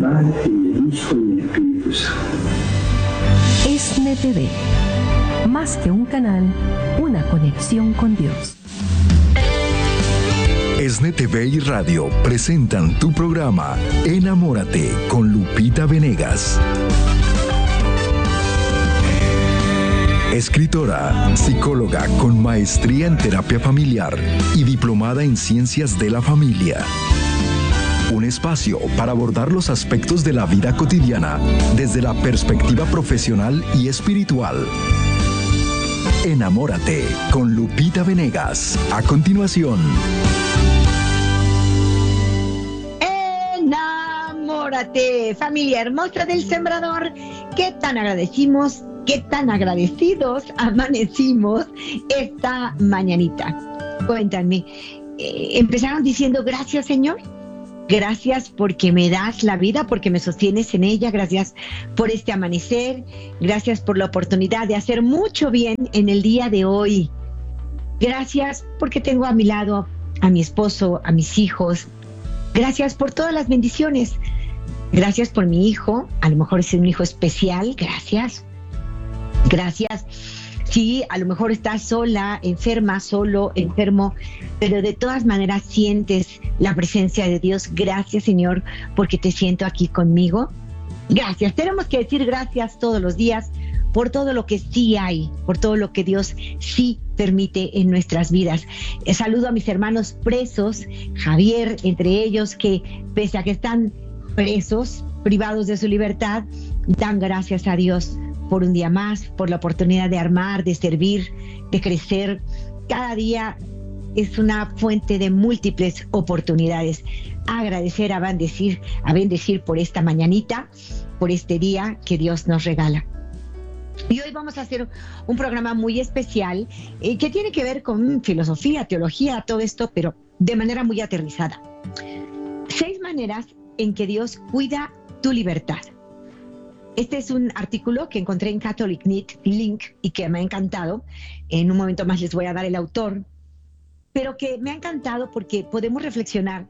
Padre, y el Hijo y el Espíritu Santo. ESNE TV, más que un canal, una conexión con Dios. ESNE TV y Radio presentan tu programa Enamórate con Lupita Venegas. Escritora, psicóloga con maestría en terapia familiar y diplomada en ciencias de la familia. Un espacio para abordar los aspectos de la vida cotidiana desde la perspectiva profesional y espiritual. Enamórate con Lupita Venegas. A continuación. Enamórate, familia hermosa del Sembrador. Qué tan agradecimos, qué tan agradecidos amanecimos esta mañanita. Cuéntame, empezaron diciendo gracias, Señor. Gracias porque me das la vida, porque me sostienes en ella. Gracias por este amanecer. Gracias por la oportunidad de hacer mucho bien en el día de hoy. Gracias porque tengo a mi lado a mi esposo, a mis hijos. Gracias por todas las bendiciones. Gracias por mi hijo. A lo mejor es un hijo especial. Gracias. Gracias. Sí, a lo mejor estás sola, enferma, solo, enfermo, pero de todas maneras sientes la presencia de Dios. Gracias, Señor, porque te siento aquí conmigo. Gracias. Tenemos que decir gracias todos los días por todo lo que sí hay, por todo lo que Dios sí permite en nuestras vidas. Saludo a mis hermanos presos, Javier, entre ellos, que pese a que están presos, privados de su libertad, dan gracias a Dios por un día más, por la oportunidad de armar, de servir, de crecer. Cada día es una fuente de múltiples oportunidades. Agradecer, a bendecir por esta mañanita, por este día que Dios nos regala. Y hoy vamos a hacer un programa muy especial que tiene que ver con filosofía, teología, todo esto, pero de manera muy aterrizada. 6 maneras en que Dios cuida tu libertad. Este es un artículo que encontré en Catholic Link y que me ha encantado. En un momento más les voy a dar el autor, pero que me ha encantado porque podemos reflexionar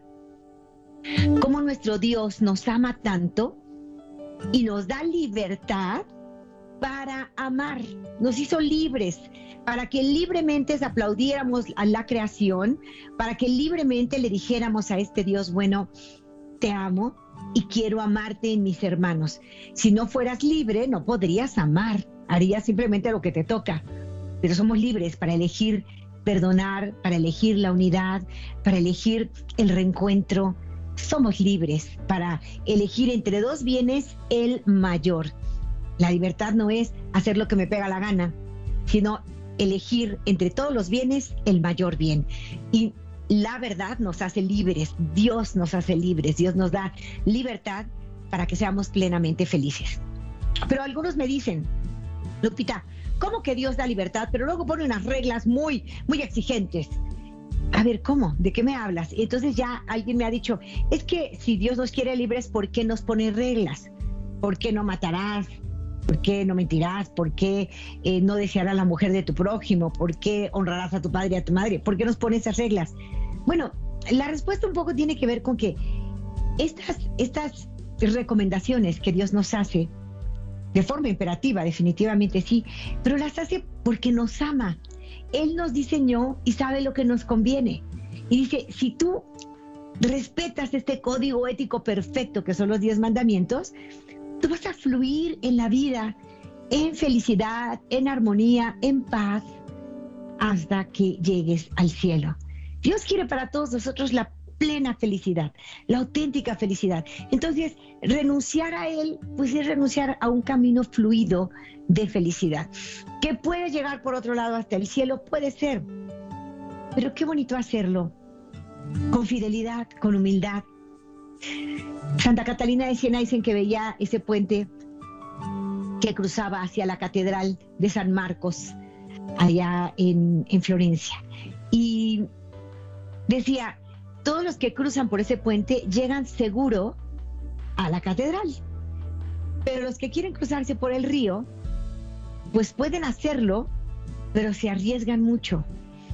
cómo nuestro Dios nos ama tanto y nos da libertad para amar. Nos hizo libres para que libremente aplaudiéramos a la creación, para que libremente le dijéramos a este Dios bueno: te amo y quiero amarte en mis hermanos. Si no fueras libre, no podrías amar, harías simplemente lo que te toca. Pero somos libres para elegir perdonar, para elegir la unidad, para elegir el reencuentro. Somos libres para elegir entre 2 bienes el mayor. La libertad no es hacer lo que me pega la gana, sino elegir entre todos los bienes el mayor bien. Y la verdad nos hace libres, Dios nos hace libres, Dios nos da libertad para que seamos plenamente felices. Pero algunos me dicen: Lupita, ¿cómo que Dios da libertad? Pero luego pone unas reglas muy, muy exigentes. A ver, ¿cómo? ¿De qué me hablas? Y entonces ya alguien me ha dicho: es que si Dios nos quiere libres, ¿por qué nos pone reglas? ¿Por qué no matarás? ¿Por qué no mentirás? ¿Por qué no desearás a la mujer de tu prójimo? ¿Por qué honrarás a tu padre y a tu madre? ¿Por qué nos pone esas reglas? Bueno, la respuesta un poco tiene que ver con que estas recomendaciones que Dios nos hace, de forma imperativa, definitivamente sí, pero las hace porque nos ama. Él nos diseñó y sabe lo que nos conviene. Y dice: si tú respetas este código ético perfecto que son los 10 mandamientos, tú vas a fluir en la vida, en felicidad, en armonía, en paz, hasta que llegues al cielo. Dios quiere para todos nosotros la plena felicidad, la auténtica felicidad. Entonces, renunciar a Él, pues es renunciar a un camino fluido de felicidad. ¿Que puede llegar por otro lado hasta el cielo? Puede ser. Pero qué bonito hacerlo con fidelidad, con humildad. Santa Catalina de Siena dicen que veía ese puente que cruzaba hacia la Catedral de San Marcos, allá en Florencia. Y decía: todos los que cruzan por ese puente llegan seguro a la catedral, pero los que quieren cruzarse por el río, pues pueden hacerlo, pero se arriesgan mucho.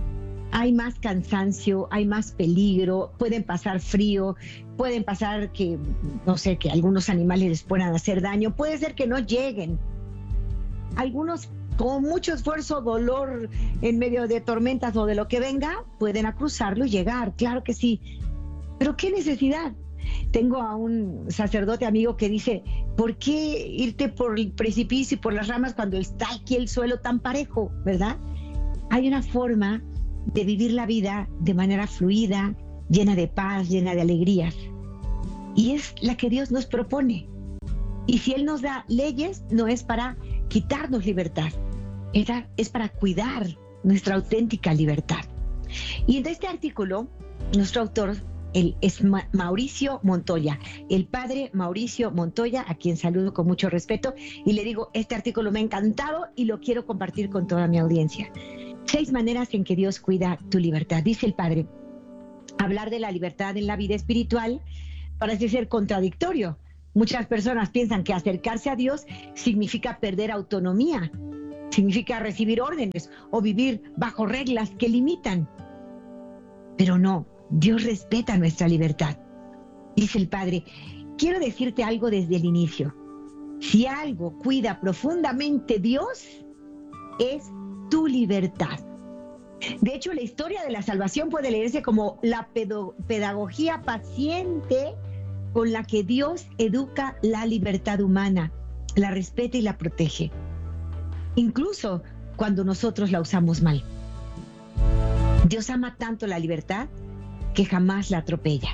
hay más cansancio, hay más peligro, pueden pasar frío, pueden pasar que, no sé, que algunos animales les puedan hacer daño, puede ser que no lleguen. Algunos con mucho esfuerzo, dolor en medio de tormentas o de lo que venga, pueden cruzarlo y llegar, claro que sí. Pero ¿qué necesidad? Tengo a un sacerdote amigo que dice, ¿por qué irte por el precipicio y por las ramas cuando está aquí el suelo tan parejo, verdad? Hay una forma de vivir la vida de manera fluida, llena de paz, llena de alegrías. Y es la que Dios nos propone. Y si Él nos da leyes, no es para quitarnos libertad, es para cuidar nuestra auténtica libertad. Y en este artículo, nuestro autor es Mauricio Montoya, el padre Mauricio Montoya, a quien saludo con mucho respeto, y le digo, este artículo me ha encantado y lo quiero compartir con toda mi audiencia. 6 maneras en que Dios cuida tu libertad. Dice el padre, hablar de la libertad en la vida espiritual parece ser contradictorio. Muchas personas piensan que acercarse a Dios significa perder autonomía, significa recibir órdenes o vivir bajo reglas que limitan. Pero no, Dios respeta nuestra libertad. Dice el Padre, quiero decirte algo desde el inicio. Si algo cuida profundamente Dios, es tu libertad. De hecho, la historia de la salvación puede leerse como la pedagogía paciente con la que Dios educa la libertad humana, la respeta y la protege, incluso cuando nosotros la usamos mal. Dios ama tanto la libertad que jamás la atropella.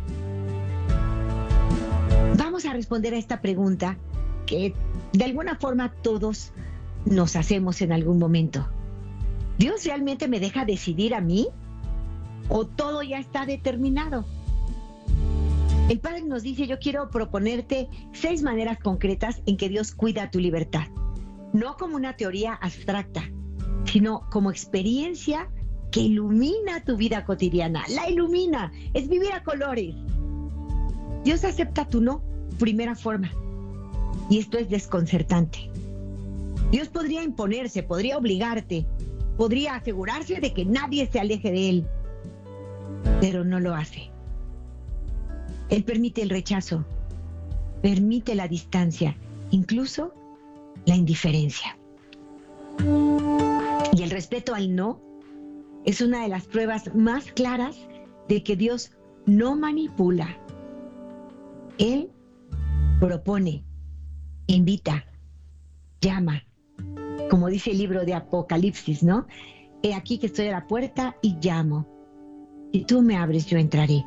Vamos a responder a esta pregunta que de alguna forma todos nos hacemos en algún momento. ¿Dios realmente me deja decidir a mí? ¿O todo ya está determinado? El Padre nos dice, yo quiero proponerte 6 maneras concretas en que Dios cuida tu libertad. No como una teoría abstracta, sino como experiencia que ilumina tu vida cotidiana. La ilumina, es vivir a colores. Dios acepta tu no, primera forma. Y esto es desconcertante. Dios podría imponerse, podría obligarte, podría asegurarse de que nadie se aleje de Él, pero no lo hace. Él permite el rechazo, permite la distancia, incluso la indiferencia. Y el respeto al no es una de las pruebas más claras de que Dios no manipula. Él propone, invita, llama, como dice el libro de Apocalipsis, ¿no? He aquí que estoy a la puerta y llamo. Si tú me abres, yo entraré.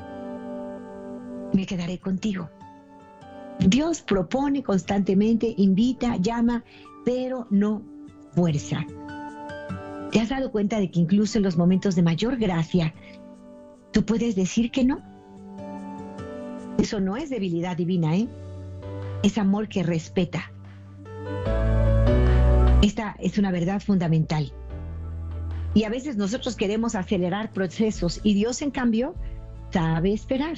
Me quedaré contigo. Dios propone constantemente, invita, llama, pero no fuerza. ¿Te has dado cuenta de que incluso en los momentos de mayor gracia, tú puedes decir que no? Eso no es debilidad divina, ¿eh? Es amor que respeta. Esta es una verdad fundamental. Y a veces nosotros queremos acelerar procesos y Dios, en cambio, sabe esperar.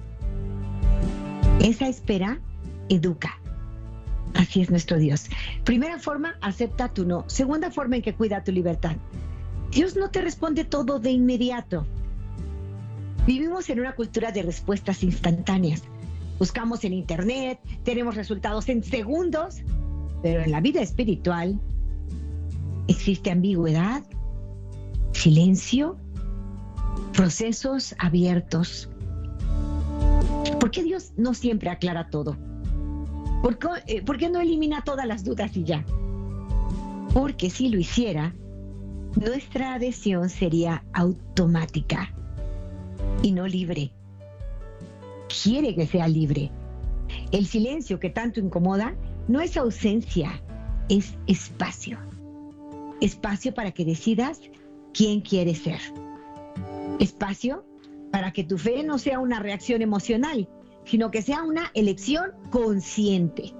Esa espera educa. Así es nuestro Dios. Primera forma, acepta tu no. Segunda forma en que cuida tu libertad. Dios no te responde todo de inmediato. Vivimos en una cultura de respuestas instantáneas. Buscamos en internet, tenemos resultados en segundos, pero en la vida espiritual existe ambigüedad, silencio, procesos abiertos. ¿Por qué Dios no siempre aclara todo? ¿Por qué no elimina todas las dudas y ya? Porque si lo hiciera, nuestra adhesión sería automática y no libre. Quiere que sea libre. El silencio que tanto incomoda no es ausencia, es espacio. Espacio para que decidas quién quieres ser. Espacio para que tu fe no sea una reacción emocional, sino que sea una elección consciente.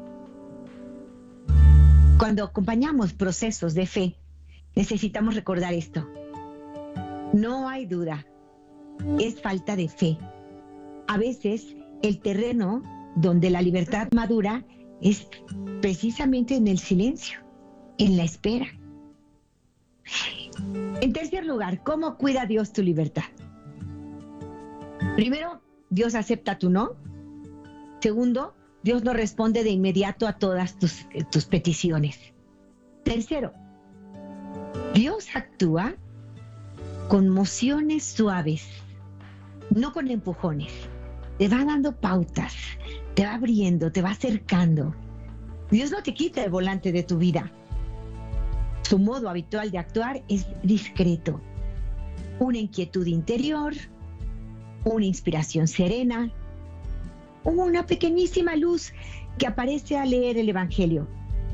Cuando acompañamos procesos de fe, necesitamos recordar esto. No hay duda, es falta de fe. A veces el terreno donde la libertad madura es precisamente en el silencio, en la espera. En tercer lugar, ¿cómo cuida Dios tu libertad? Primero, Dios acepta tu no. Segundo, Dios no responde de inmediato a todas tus peticiones. Tercero, Dios actúa con mociones suaves, no con empujones. Te va dando pautas, te va abriendo, te va acercando. Dios no te quita el volante de tu vida. Su modo habitual de actuar es discreto. Una inquietud interior, una inspiración serena, una pequeñísima luz que aparece al leer el Evangelio.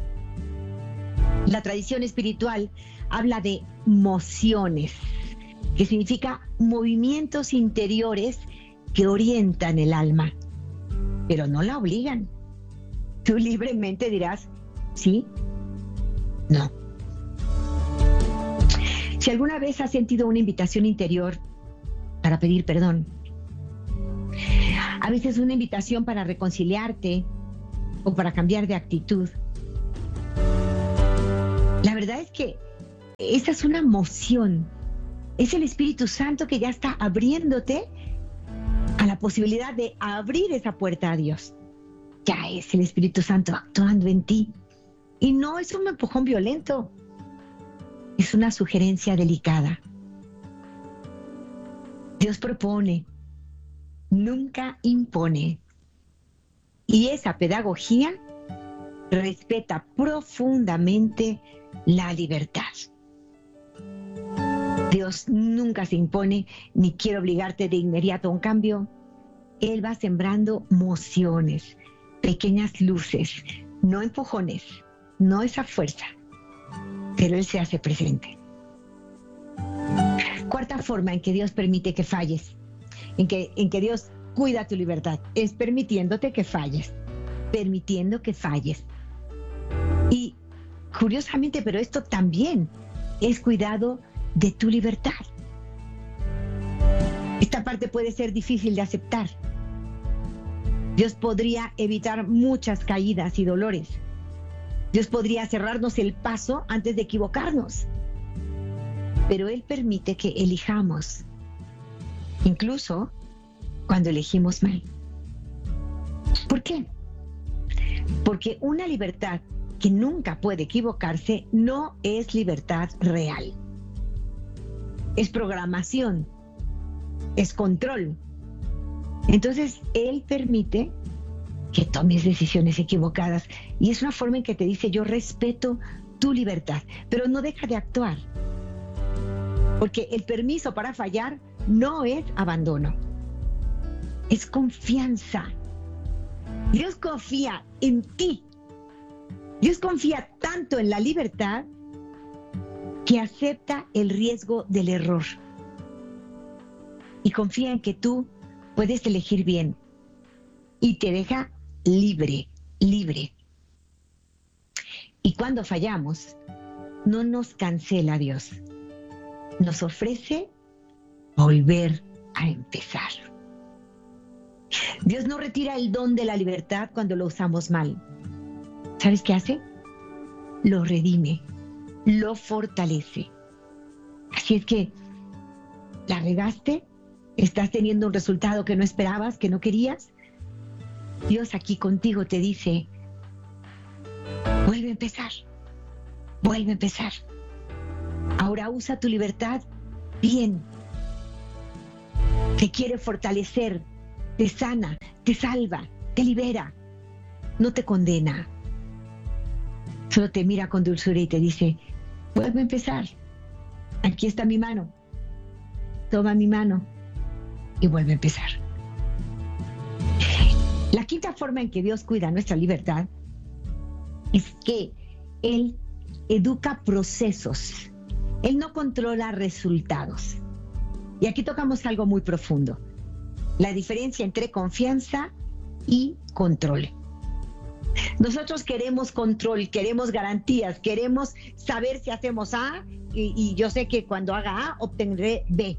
La tradición espiritual habla de mociones, que significa movimientos interiores que orientan el alma, pero no la obligan. Tú libremente dirás, sí, no. Si alguna vez has sentido una invitación interior para pedir perdón, a veces una invitación para reconciliarte o para cambiar de actitud, la verdad es que esa es una moción. Es el Espíritu Santo que ya está abriéndote a la posibilidad de abrir esa puerta a Dios. Ya es el Espíritu Santo actuando en ti. Y no es un empujón violento. Es una sugerencia delicada. Dios propone, nunca impone. Y esa pedagogía respeta profundamente la libertad. Dios nunca se impone ni quiere obligarte de inmediato a un cambio. Él va sembrando mociones, pequeñas luces, no empujones, no esa fuerza, pero Él se hace presente. Cuarta forma en que Dios permite que falles, en que Dios cuida tu libertad, es permitiéndote que falles, permitiendo que falles. Y curiosamente, pero esto también es cuidado de tu libertad. Esta parte puede ser difícil de aceptar. Dios podría evitar muchas caídas y dolores. Dios podría cerrarnos el paso antes de equivocarnos. Pero Él permite que elijamos, incluso cuando elegimos mal. ¿Por qué? Porque una libertad que nunca puede equivocarse no es libertad real. Es programación, es control. Entonces, Él permite que tomes decisiones equivocadas. Y es una forma en que te dice, yo respeto tu libertad, pero no deja de actuar. Porque el permiso para fallar no es abandono, es confianza. Dios confía en ti. Dios confía tanto en la libertad que acepta el riesgo del error y confía en que tú puedes elegir bien y te deja libre. Y cuando fallamos, no nos cancela Dios, nos ofrece volver a empezar. Dios no retira el don de la libertad cuando lo usamos mal. ¿Sabes qué hace? Lo redime, lo fortalece. Así es que, ¿la regaste? ¿Estás teniendo un resultado que no esperabas, que no querías? Dios aquí contigo te dice, vuelve a empezar, vuelve a empezar. Ahora usa tu libertad bien. Te quiere fortalecer, te sana, te salva, te libera, no te condena. Solo te mira con dulzura y te dice, vuelve a empezar. Aquí está mi mano. Toma mi mano y vuelve a empezar. La quinta forma en que Dios cuida nuestra libertad es que Él educa procesos. Él no controla resultados. Y aquí tocamos algo muy profundo. La diferencia entre confianza y control. Nosotros queremos control, queremos garantías, queremos saber si hacemos A y yo sé que cuando haga A obtendré B.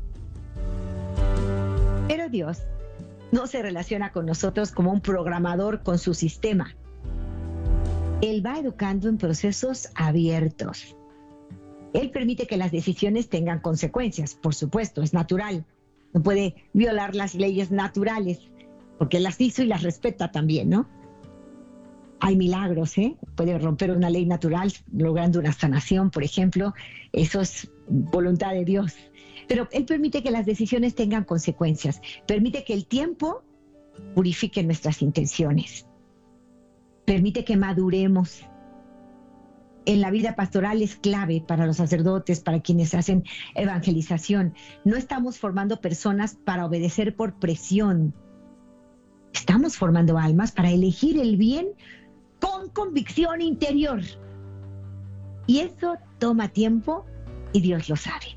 Pero Dios no se relaciona con nosotros como un programador con su sistema. Él va educando en procesos abiertos. Él permite que las decisiones tengan consecuencias, por supuesto, es natural. No puede violar las leyes naturales, porque Él las hizo y las respeta también, ¿no? Hay milagros, ¿eh? Puede romper una ley natural logrando una sanación, por ejemplo. Eso es voluntad de Dios. Pero Él permite que las decisiones tengan consecuencias. Permite que el tiempo purifique nuestras intenciones. Permite que maduremos. En la vida pastoral es clave para los sacerdotes, para quienes hacen evangelización. No estamos formando personas para obedecer por presión. Estamos formando almas para elegir el bien con convicción interior. Y eso toma tiempo y Dios lo sabe.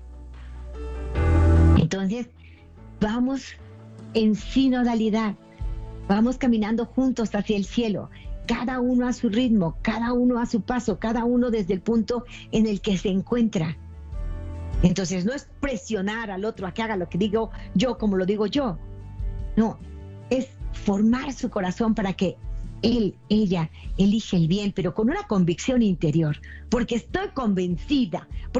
Entonces, vamos en sinodalidad. Vamos caminando juntos hacia el cielo. Cada uno a su ritmo, cada uno a su paso, cada uno desde el punto en el que se encuentra. Entonces no es presionar al otro a que haga lo que digo yo como lo digo yo. No, es formar su corazón para que él, ella, elige el bien, pero con una convicción interior, porque estoy convencida,